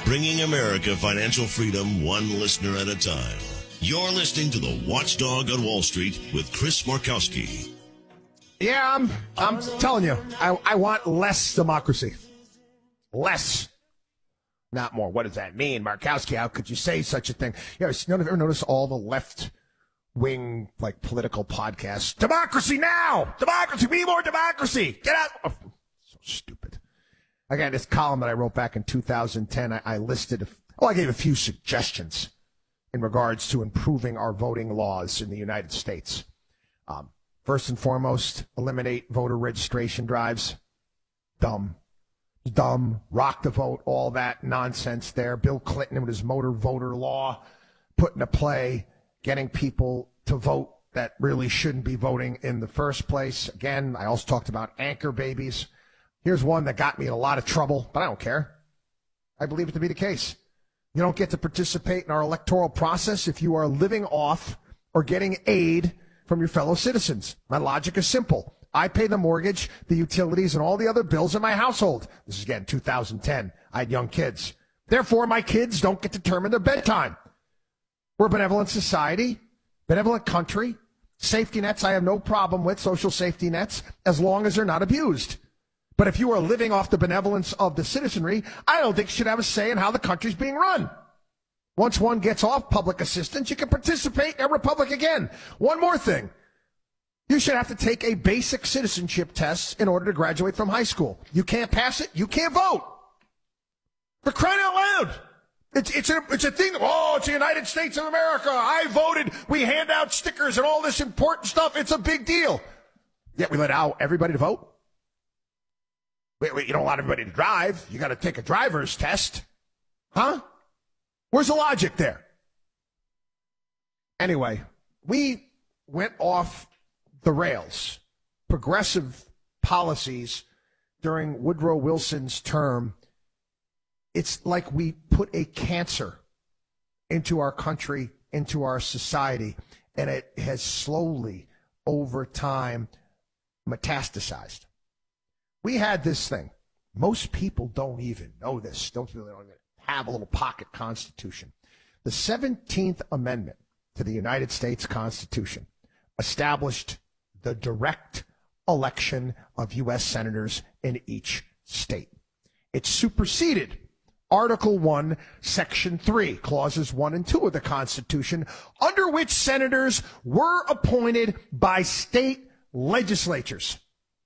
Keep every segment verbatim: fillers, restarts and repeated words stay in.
bringing America financial freedom one listener at a time. You're listening to The Watchdog on Wall Street with Chris Markowski. Yeah, I'm I'm telling you, I, I want less democracy. Less. Not more. What does that mean, Markowski? How could you say such a thing? You know, ever notice all the left-wing, like, political podcasts? Democracy now! Democracy! We need more democracy! Get out! Oh, so stupid. Again, this column that I wrote back in two thousand ten, I, I listed, oh, I gave a few suggestions in regards to improving our voting laws in the United States. Um, first and foremost, eliminate voter registration drives. Dumb. Dumb. Rock the vote. All that nonsense there. Bill Clinton with his motor voter law put into play, getting people to vote that really shouldn't be voting in the first place. Again, I also talked about anchor babies. Here's one that got me in a lot of trouble, but I don't care. I believe it to be the case. You don't get to participate in our electoral process if you are living off or getting aid from your fellow citizens. My logic is simple. I pay the mortgage, the utilities, and all the other bills in my household. This is, again, two thousand ten. I had young kids. Therefore, my kids don't get to determine their bedtime. We're a benevolent society, benevolent country. Safety nets I have no problem with, social safety nets, as long as they're not abused. But if you are living off the benevolence of the citizenry, I don't think you should have a say in how the country's being run. Once one gets off public assistance, you can participate in a republic again. One more thing. You should have to take a basic citizenship test in order to graduate from high school. You can't pass it, you can't vote. For crying out loud. It's, it's, a, it's a thing. Oh, it's the United States of America. I voted. We hand out stickers and all this important stuff. It's a big deal. Yet we let out everybody to vote. Wait, wait, you don't want everybody to drive. You got to take a driver's test. Huh? Where's the logic there? Anyway, we went off the rails. Progressive policies during Woodrow Wilson's term, it's like we put a cancer into our country, into our society, and it has slowly, over time, metastasized. We had this thing. Most people don't even know this. Don't really don't even have a little pocket constitution. The seventeenth Amendment to the United States Constitution established the direct election of U S senators in each state. It superseded Article one, Section three, Clauses one and two of the Constitution, under which senators were appointed by state legislatures.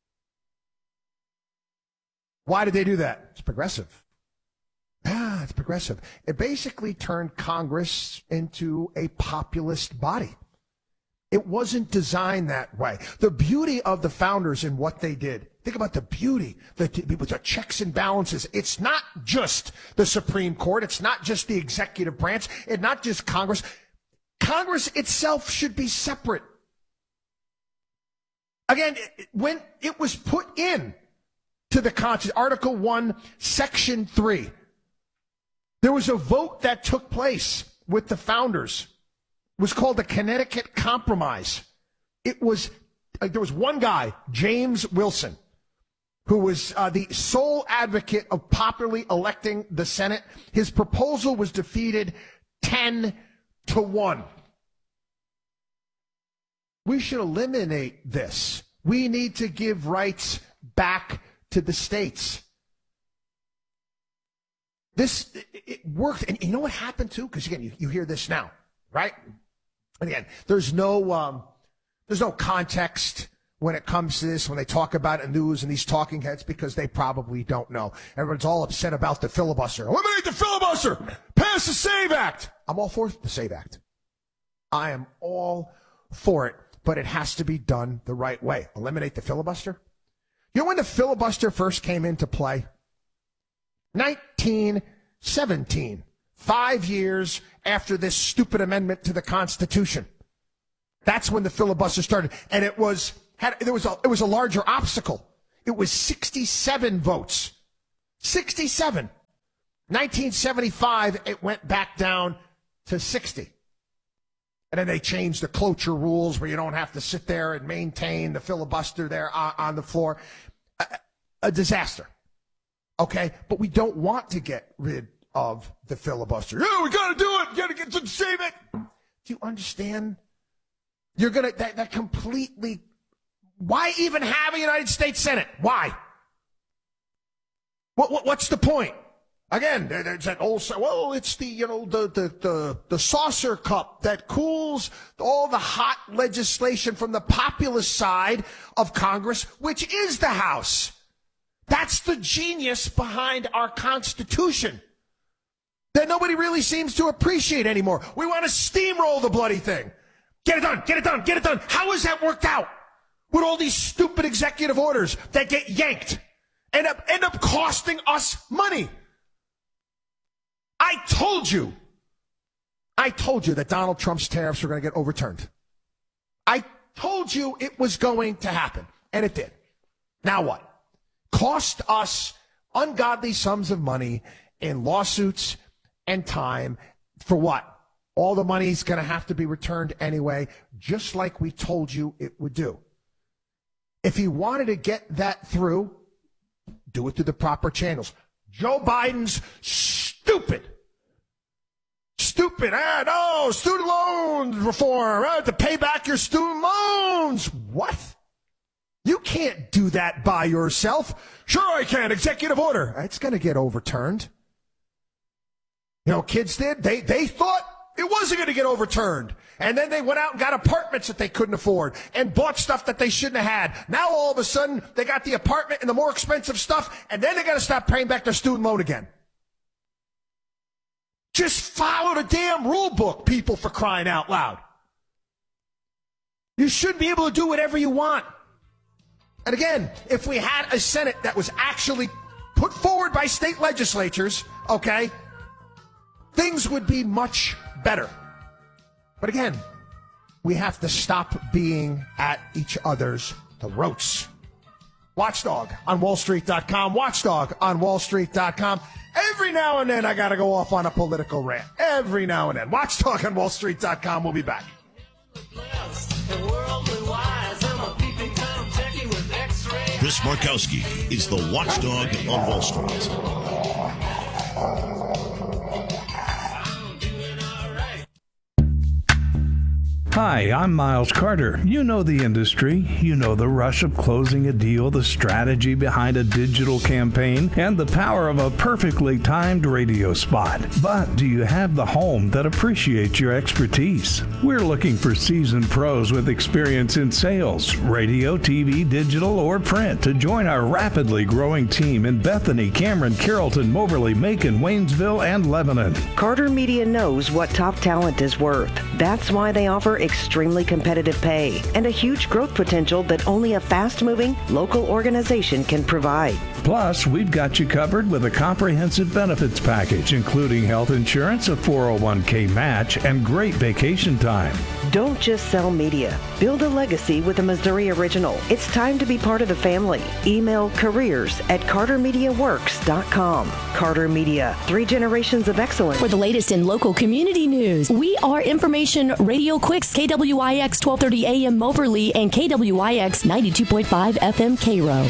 Why did they do that? It's progressive. Ah, it's progressive. It basically turned Congress into a populist body. It wasn't designed that way. The beauty of the founders and what they did, think about the beauty, the, with the checks and balances. It's not just the Supreme Court. It's not just the executive branch. It's not just Congress. Congress itself should be separate. Again, when it was put in to the Constitution, Article one, Section three, there was a vote that took place with the founders. It was called the Connecticut Compromise. It was, uh, there was one guy, James Wilson, who was uh, the sole advocate of popularly electing the Senate. His proposal was defeated ten to one. We should eliminate this. We need to give rights back to the states. This, it, it worked. And you know what happened too? Because again, you, you hear this now, right? And again, there's no, um, there's no context when it comes to this, when they talk about it in news and these talking heads, because they probably don't know. Everyone's all upset about the filibuster. Eliminate the filibuster! Pass the SAVE Act! I'm all for the SAVE Act. I am all for it, but it has to be done the right way. Eliminate the filibuster? You know when the filibuster first came into play? nineteen seventeen. Five years after this stupid amendment to the Constitution. That's when the filibuster started. And it was, had, there was a, it was a larger obstacle. It was sixty-seven votes. sixty-seven. nineteen seventy-five, it went back down to sixty. And then they changed the cloture rules where you don't have to sit there and maintain the filibuster there on, on the floor. A, a disaster. Okay? But we don't want to get rid of the filibuster. Yeah, we got to do it. We got to get to save it. Do you understand? You're going to, that, that completely, why even have a United States Senate? Why? What, what what's the point? Again, there's that old, well, it's the, you know, the, the, the, the saucer cup that cools all the hot legislation from the populist side of Congress, which is the House. That's the genius behind our Constitution that nobody really seems to appreciate anymore. We want to steamroll the bloody thing. Get it done, get it done, get it done. How has that worked out with all these stupid executive orders that get yanked and up, end up costing us money? I told you, I told you that Donald Trump's tariffs were going to get overturned. I told you it was going to happen, and it did. Now what? Cost us ungodly sums of money in lawsuits and time for what? All the money's going to have to be returned anyway, just like we told you it would do. If he wanted to get that through, do it through the proper channels. Joe Biden's stupid. Stupid. Ah, no, student loan reform. Ah, to pay back your student loans. What? You can't do that by yourself. Sure I can. Executive order. It's going to get overturned. You know, kids did. They, they thought it wasn't going to get overturned. And then they went out and got apartments that they couldn't afford and bought stuff that they shouldn't have had. Now all of a sudden they got the apartment and the more expensive stuff, and then they got to stop paying back their student loan again. Just follow the damn rule book, people, for crying out loud. You should be able to do whatever you want. And again, if we had a Senate that was actually put forward by state legislatures, okay, things would be much better. But again, we have to stop being at each other's throats. Watchdog on Wall Street dot com. Watchdog on Wall Street dot com. Every now and then I got to go off on a political rant. Every now and then. Watchdog on Wall Street dot com. We'll be back. Chris Markowski is the Watchdog on Wall Street. Hi, I'm Miles Carter. You know the industry. You know the rush of closing a deal, the strategy behind a digital campaign, and the power of a perfectly timed radio spot. But do you have the home that appreciates your expertise? We're looking for seasoned pros with experience in sales, radio, T V, digital, or print to join our rapidly growing team in Bethany, Cameron, Carrollton, Moberly, Macon, Waynesville, and Lebanon. Carter Media knows what top talent is worth. That's why they offer extremely competitive pay and a huge growth potential that only a fast-moving local organization can provide. Plus, we've got you covered with a comprehensive benefits package, including health insurance, a four oh one k match, and great vacation time. Don't just sell media. Build a legacy with a Missouri original. It's time to be part of the family. Email careers at carter media works dot com. Carter Media, three generations of excellence. For the latest in local community news, we are Information Radio Quicks, K W I X twelve thirty A M Moberly and K W I X ninety-two point five F M Cairo.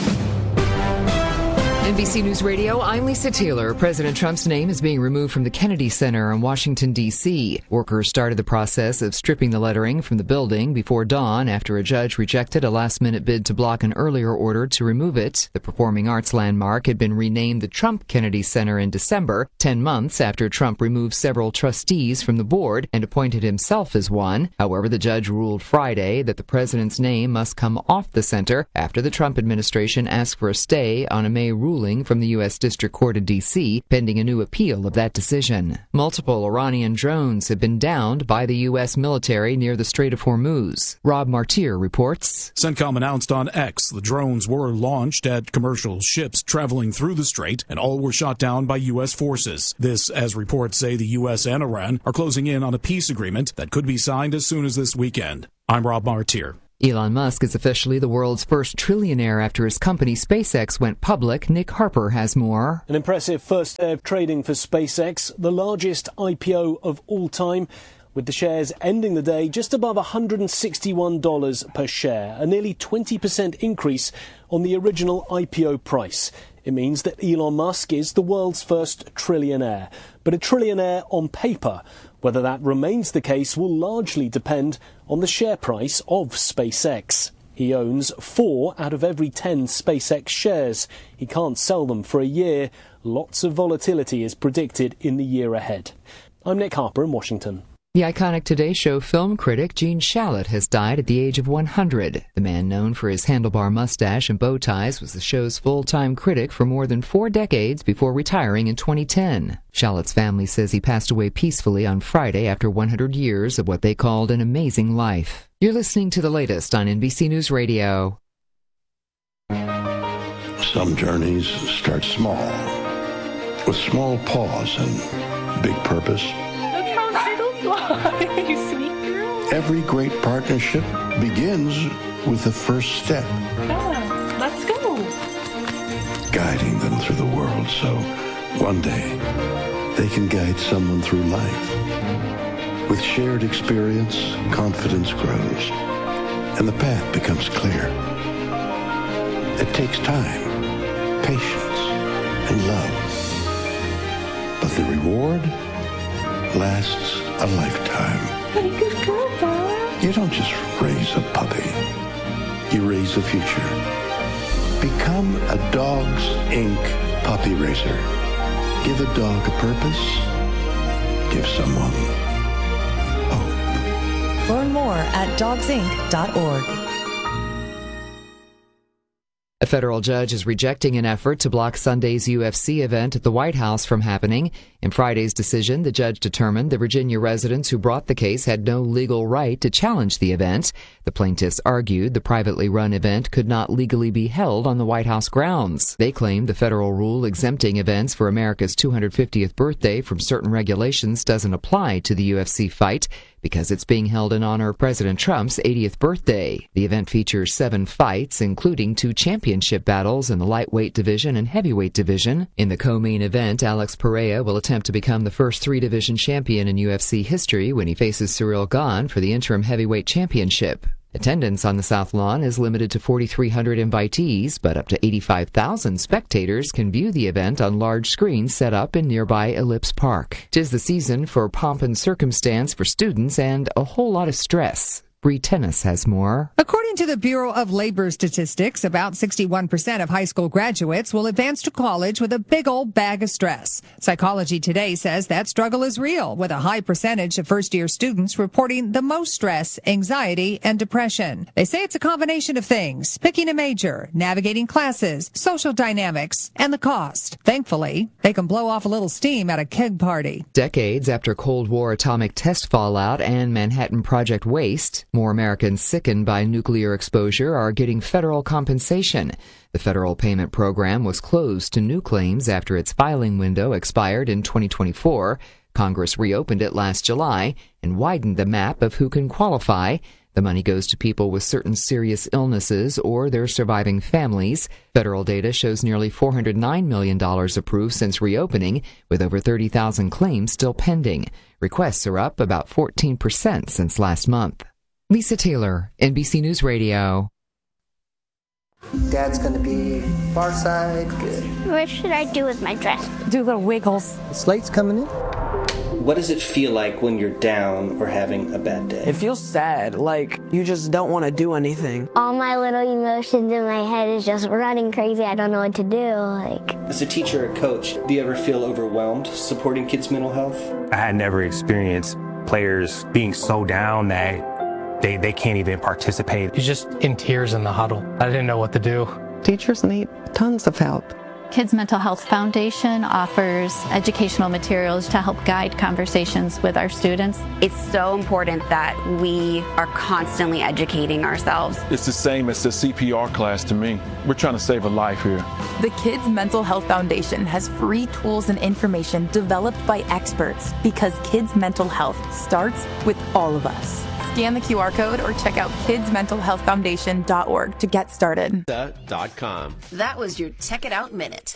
N B C News Radio, I'm Lisa Taylor. President Trump's name is being removed from the Kennedy Center in Washington, D C. Workers started the process of stripping the lettering from the building before dawn after a judge rejected a last-minute bid to block an earlier order to remove it. The performing arts landmark had been renamed the Trump Kennedy Center in December, ten months after Trump removed several trustees from the board and appointed himself as one. However, the judge ruled Friday that the president's name must come off the center after the Trump administration asked for a stay on a May ruling from the U S District Court in D C, pending a new appeal of that decision. Multiple Iranian drones have been downed by the U S military near the Strait of Hormuz. Rob Martier reports. CENTCOM announced on X the drones were launched at commercial ships traveling through the strait, and all were shot down by U S forces. This, as reports say, the U S and Iran are closing in on a peace agreement that could be signed as soon as this weekend. I'm Rob Martier. Elon Musk is officially the world's first trillionaire after his company SpaceX went public. Nick Harper has more. An impressive first day of trading for SpaceX, the largest I P O of all time, with the shares ending the day just above one hundred sixty-one dollars per share, a nearly twenty percent increase on the original I P O price. It means that Elon Musk is the world's first trillionaire, but a trillionaire on paper. Whether that remains the case will largely depend on the share price of SpaceX. He owns four out of every ten SpaceX shares. He can't sell them for a year. Lots of volatility is predicted in the year ahead. I'm Nick Harper in Washington. The iconic Today Show film critic Gene Shalit has died at the age of one hundred. The man, known for his handlebar mustache and bow ties, was the show's full-time critic for more than four decades before retiring in twenty ten. Shalit's family says he passed away peacefully on Friday after one hundred years of what they called an amazing life. You're listening to the latest on N B C News Radio. Some journeys start small, with small pause and big purpose. You sneak through? Every great partnership begins with the first step. Yeah, let's go. Guiding them through the world so one day they can guide someone through life. With shared experience, confidence grows, and the path becomes clear. It takes time, patience, and love. But the reward lasts a lifetime. What a good girl, Dad. You don't just raise a puppy. You raise a future. Become a Dogs Incorporated puppy raiser. Give a dog a purpose. Give someone hope. Learn more at dogs inc dot org. A federal judge is rejecting an effort to block Sunday's U F C event at the White House from happening. In Friday's decision, the judge determined the Virginia residents who brought the case had no legal right to challenge the event. The plaintiffs argued the privately run event could not legally be held on the White House grounds. They claimed the federal rule exempting events for America's two hundred fiftieth birthday from certain regulations doesn't apply to the U F C fight because it's being held in honor of President Trump's eightieth birthday. The event features seven fights, including two championship battles in the lightweight division and heavyweight division. In the co-main event, Alex Pereira will attempt to become the first three-division champion in U F C history when he faces Cyril Gane for the interim heavyweight championship. Attendance on the South Lawn is limited to forty-three hundred invitees, but up to eighty-five thousand spectators can view the event on large screens set up in nearby Ellipse Park. 'Tis the season for pomp and circumstance for students and a whole lot of stress. Bree Tennis has more. According to the Bureau of Labor Statistics, about sixty-one percent of high school graduates will advance to college with a big old bag of stress. Psychology Today says that struggle is real, with a high percentage of first-year students reporting the most stress, anxiety, and depression. They say it's a combination of things: picking a major, navigating classes, social dynamics, and the cost. Thankfully, they can blow off a little steam at a keg party. Decades after Cold War atomic test fallout and Manhattan Project waste, more Americans sickened by nuclear exposure are getting federal compensation. The federal payment program was closed to new claims after its filing window expired in twenty twenty-four. Congress reopened it last July and widened the map of who can qualify. The money goes to people with certain serious illnesses or their surviving families. Federal data shows nearly four hundred nine million dollars approved since reopening, with over thirty thousand claims still pending. Requests are up about fourteen percent since last month. Lisa Taylor, N B C News Radio. Dad's going to be far side. Good. What should I do with my dress? Do little wiggles. The slate's coming in. What does it feel like when you're down or having a bad day? It feels sad, like you just don't want to do anything. All my little emotions in my head is just running crazy. I don't know what to do. Like, as a teacher or coach, do you ever feel overwhelmed supporting kids' mental health? I had never experienced players being so down that They, they can't even participate. He's just in tears in the huddle. I didn't know what to do. Teachers need tons of help. Kids Mental Health Foundation offers educational materials to help guide conversations with our students. It's so important that we are constantly educating ourselves. It's the same as the C P R class to me. We're trying to save a life here. The Kids Mental Health Foundation has free tools and information developed by experts because kids' mental health starts with all of us. Scan the Q R code or check out kids mental health foundation dot org to get started. Dot com. That was your Check It Out Minute.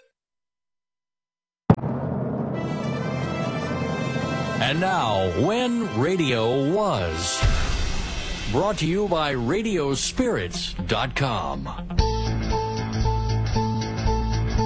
And now, When Radio Was. Brought to you by radio spirits dot com.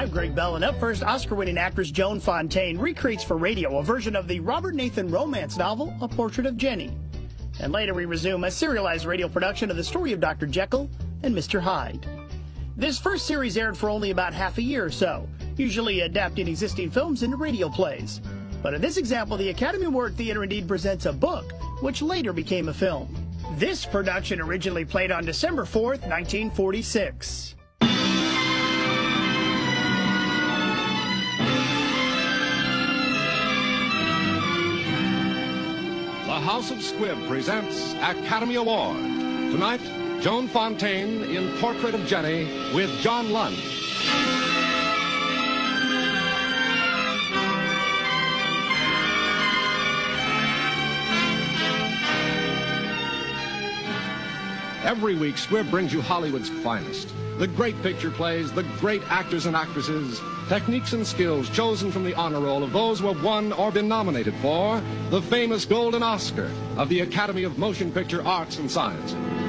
I'm Greg Bell, and up first, Oscar-winning actress Joan Fontaine recreates for radio a version of the Robert Nathan romance novel, A Portrait of Jenny. And later we resume a serialized radio production of the story of Doctor Jekyll and Mister Hyde. This first series aired for only about half a year or so, usually adapting existing films into radio plays. But in this example, the Academy Award Theater indeed presents a book, which later became a film. This production originally played on December fourth, nineteen forty-six. The House of Squibb presents Academy Award. Tonight, Joan Fontaine in Portrait of Jenny with John Lund. Every week, Squibb brings you Hollywood's finest. The great picture plays, the great actors and actresses, techniques and skills chosen from the honor roll of those who have won or been nominated for the famous Golden Oscar of the Academy of Motion Picture Arts and Sciences.